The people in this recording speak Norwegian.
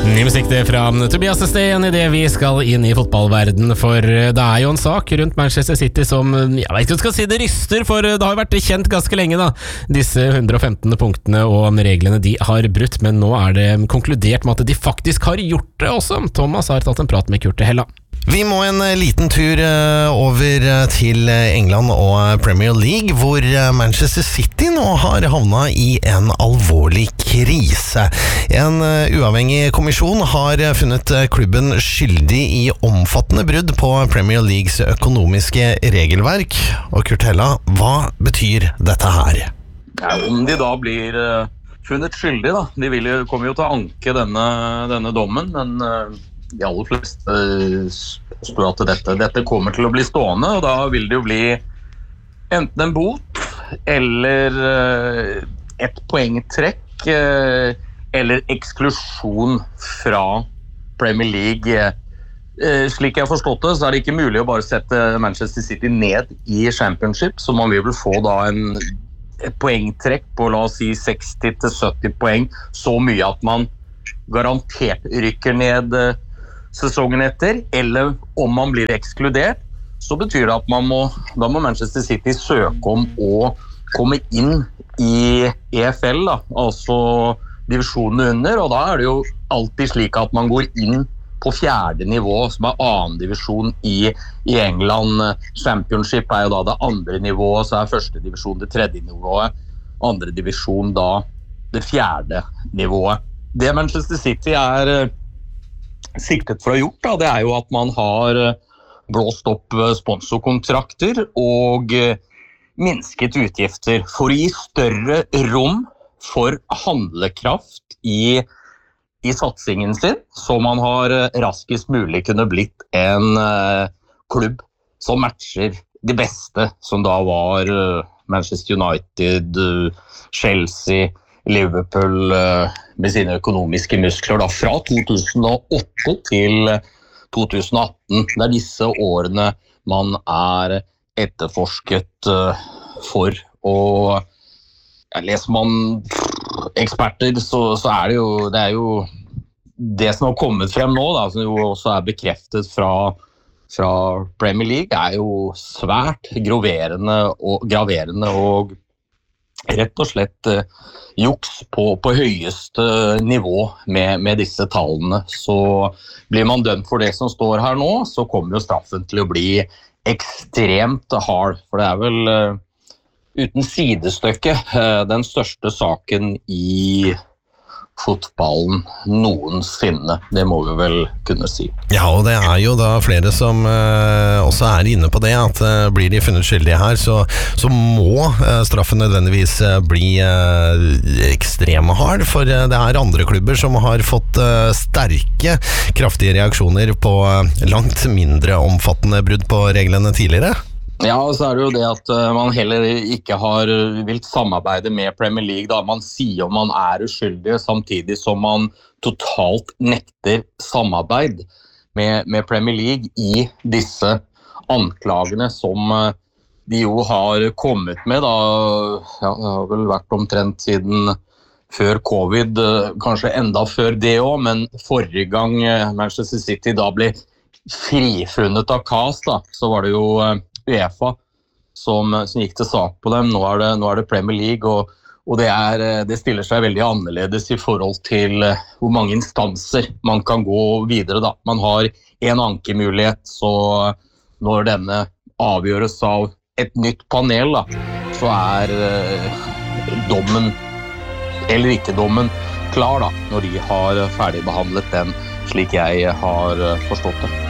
Ny musikk det fra Tobias Steen I det vi skal inn I fotballverden, for det jo en sak rundt Manchester City som, jeg vet ikke om jeg skal si det ryster, for det har jo vært kjent ganske lenge da, disse 115 punktene og reglene de har brutt, men nå det konkludert med at de faktisk har gjort det også. Thomas har tatt en prat med Kurt Hella. Vi må en liten tur over til England og Premier League, hvor Manchester City nå har havnet I en alvorlig krise. En uavhengig kommisjon har funnet klubben skyldig I omfattende brudd på Premier Leagues økonomiske regelverk. Og Kurt Hella, hva betyr dette her? Ja, om de da blir funnet skyldig da, de kommer jo til å anke denne dommen, men de aller fleste spør at dette kommer til å bli stående, og da vil det jo bli enten en bot, eller et poengtrekk, eller eksklusjon fra Premier League. Slik jeg har forstått det, så det ikke mulig å bare sette Manchester City ned I Championship, så man vil vel få da et poengtrekk på, la oss si, 60-70 poeng, så mye at man garantert rykker ned sesongen etter, eller om man blir ekskludert, så betyr det at da må Manchester City søke om å komme inn I EFL, da, altså divisjonen under, og da det jo alltid slik at man går inn på fjerde nivå, som annen divisjon I England. Championship jo da det andre nivået, så første divisjon det tredje nivået, andre divisjon da det fjerde nivået. Det Manchester City siktet for å ha gjort, da, det jo at man har blåst opp sponsorkontrakter og minsket utgifter for å gi større rom for handlekraft I satsingen sin, så man har raskest mulig kunne blitt en klubb som matcher de beste, som da var Manchester United, Chelsea, Liverpool med sine økonomiske muskler da, fra 2008 til 2018. Det disse årene man etterforsket for, og leser man eksperter, så det jo det som har kommet frem nå, da, som jo også bekreftet fra Premier League, jo svært graverende og rett og slett juks på høyeste nivå med disse tallene. Så blir man dømt for det som står her nå, så kommer jo straffen til å bli ekstremt hard, for det vel uten sidestykke den største saken I fotballen noensinne, det må vi vel kunne si. Ja, og det jo da flere som også inne på det, at blir de funnet skyldige her, så må straffen nødvendigvis bli ekstreme hard, for det andre klubber som har fått sterke, kraftige reaksjoner på langt mindre omfattende brudd på reglene tidligere. Ja, og så det jo det at man heller ikke har vilt samarbeide med Premier League. Da. Man sier om man uskyldig, samtidig som man totalt nekter samarbeid med Premier League I disse anklagene som de jo har kommet med. Da. Ja, det har vel vært omtrent siden før covid, kanskje enda før det også, men forrige gang Manchester City da ble frifunnet av CAS, da, så var det jo UEFA som gikk til sak på dem. Nå det Premier League, og det stiller seg veldig annerledes I forhold til hvor mange instanser man kan gå videre. Da. Man har en ankemulighet, så når denne avgjøres av et nytt panel, da, så dommen, eller ikke dommen, klar da, når de har ferdigbehandlet den, slik jeg har forstått det.